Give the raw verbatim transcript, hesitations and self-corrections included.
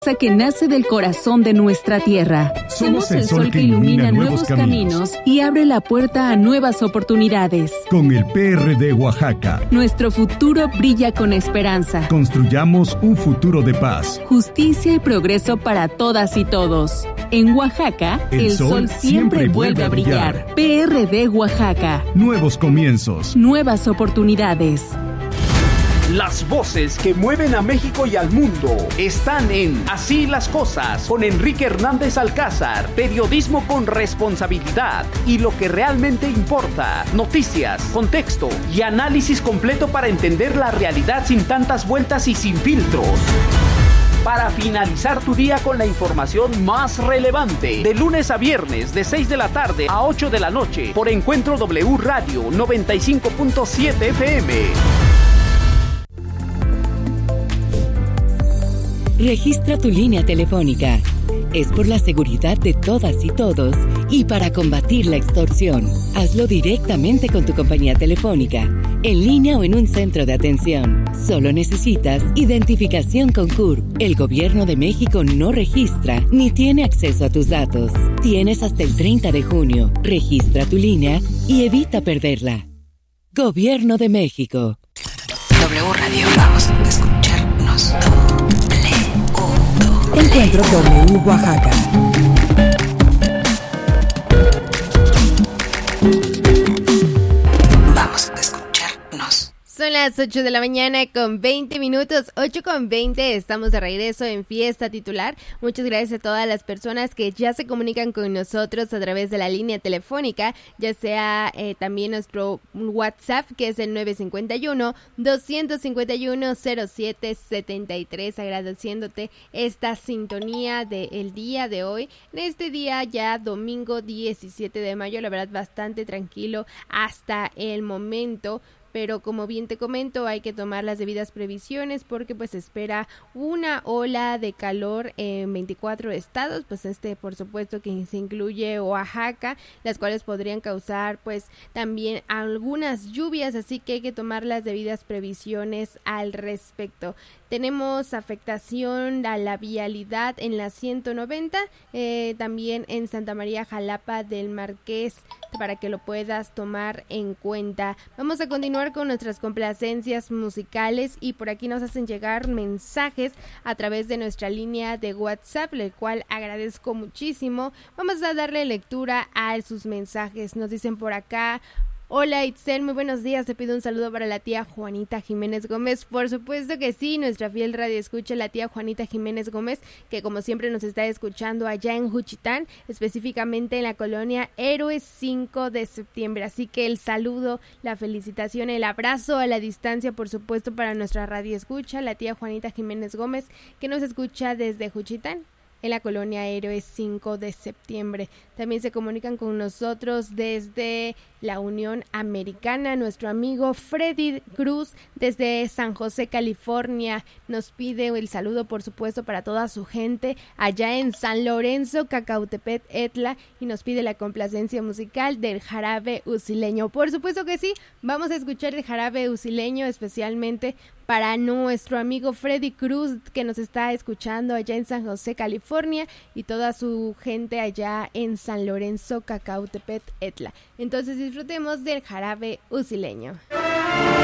que nace del corazón de nuestra tierra. Somos el sol que ilumina nuevos caminos y abre la puerta a nuevas oportunidades. Con el P R D Oaxaca, nuestro futuro brilla con esperanza. Construyamos un futuro de paz, justicia y progreso para todas y todos. En Oaxaca, el, el sol, sol siempre, siempre vuelve a brillar. brillar. P R D Oaxaca. Nuevos comienzos. Nuevas oportunidades. Las voces que mueven a México y al mundo están en Así las Cosas, con Enrique Hernández Alcázar. Periodismo con responsabilidad y lo que realmente importa. Noticias, contexto y análisis completo para entender la realidad sin tantas vueltas y sin filtros. Para finalizar tu día con la información más relevante, de lunes a viernes, de seis de la tarde a ocho de la noche, por Encuentro W Radio noventa y cinco punto siete F M. Registra tu línea telefónica. Es por la seguridad de todas y todos y para combatir la extorsión. Hazlo directamente con tu compañía telefónica, en línea o en un centro de atención. Solo necesitas identificación con C U R P. El Gobierno de México no registra ni tiene acceso a tus datos. Tienes hasta el treinta de junio. Registra tu línea y evita perderla. Gobierno de México. W Radio, vamos a escucharnos todo. Encuentro W Oaxaca. Vamos a escucharnos. Son las ocho de la mañana con veinte minutos, ocho con veinte, estamos de regreso en Fiesta Titular. Muchas gracias a todas las personas que ya se comunican con nosotros a través de la línea telefónica, ya sea eh, también nuestro WhatsApp, que es el nueve cinco uno, dos cinco uno, cero siete siete tres, agradeciéndote esta sintonía del día de hoy, en este día ya domingo diecisiete de mayo, la verdad bastante tranquilo hasta el momento. Pero como bien te comento, hay que tomar las debidas previsiones porque pues se espera una ola de calor en veinticuatro estados, pues este por supuesto que se incluye Oaxaca, las cuales podrían causar pues también algunas lluvias, así que hay que tomar las debidas previsiones al respecto. Tenemos afectación a la vialidad en la ciento noventa, eh, también en Santa María Jalapa del Marqués, para que lo puedas tomar en cuenta. Vamos a continuar con nuestras complacencias musicales y por aquí nos hacen llegar mensajes a través de nuestra línea de WhatsApp, el cual agradezco muchísimo. Vamos a darle lectura a sus mensajes. Nos dicen por acá: hola Itzel, muy buenos días, te pido un saludo para la tía Juanita Jiménez Gómez. Por supuesto que sí, nuestra fiel radio escucha, la tía Juanita Jiménez Gómez, que como siempre nos está escuchando allá en Juchitán, específicamente en la colonia Héroes cinco de septiembre, así que el saludo, la felicitación, el abrazo a la distancia, por supuesto, para nuestra radio escucha, la tía Juanita Jiménez Gómez, que nos escucha desde Juchitán, en la colonia Héroes cinco de septiembre. También se comunican con nosotros desde la Unión Americana, nuestro amigo Freddy Cruz desde San José, California, nos pide el saludo, por supuesto, para toda su gente allá en San Lorenzo, Cacautepec, Etla, y nos pide la complacencia musical del jarabe usileño. Por supuesto que sí, vamos a escuchar el jarabe usileño especialmente para nuestro amigo Freddy Cruz, que nos está escuchando allá en San José, California, y toda su gente allá en San Lorenzo, Cacautepec, Etla. Entonces disfrutemos del jarabe usileño.